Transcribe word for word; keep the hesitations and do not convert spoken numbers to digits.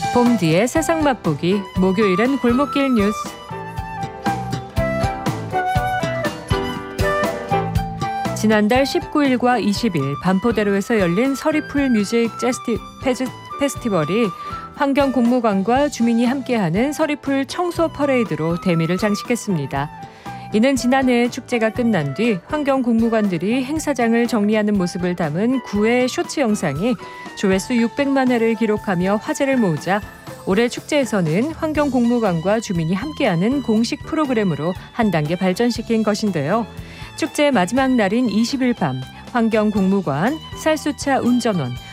봄 뒤에 세상 맛보기, 목요일은 골목길 뉴스. 지난달 십구일과 이십일 반포대로에서 열린 서리풀 뮤직 재스티, 페즈, 페스티벌이 환경공무관과 주민이 함께하는 서리풀 청소 퍼레이드로 대미를 장식했습니다. 이는 지난해 축제가 끝난 뒤 환경공무관들이 행사장을 정리하는 모습을 담은 구 회 쇼츠 영상이 조회수 육백만 회를 기록하며 화제를 모으자 올해 축제에서는 환경공무관과 주민이 함께하는 공식 프로그램으로 한 단계 발전시킨 것인데요. 축제 마지막 날인 이십일 밤 환경공무관, 살수차 운전원,